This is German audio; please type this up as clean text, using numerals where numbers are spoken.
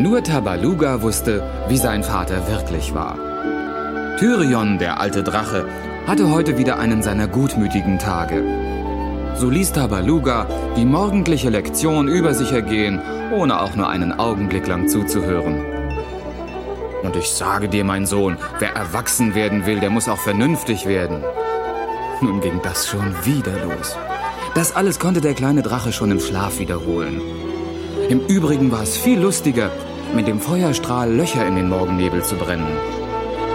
Nur Tabaluga wusste, wie sein Vater wirklich war. Tyrion, der alte Drache, hatte heute wieder einen seiner gutmütigen Tage. So ließ Tabaluga die morgendliche Lektion über sich ergehen, ohne auch nur einen Augenblick lang zuzuhören. Und ich sage dir, mein Sohn, wer erwachsen werden will, der muss auch vernünftig werden. Nun ging das schon wieder los. Das alles konnte der kleine Drache schon im Schlaf wiederholen. Im Übrigen war es viel lustiger, mit dem Feuerstrahl Löcher in den Morgennebel zu brennen.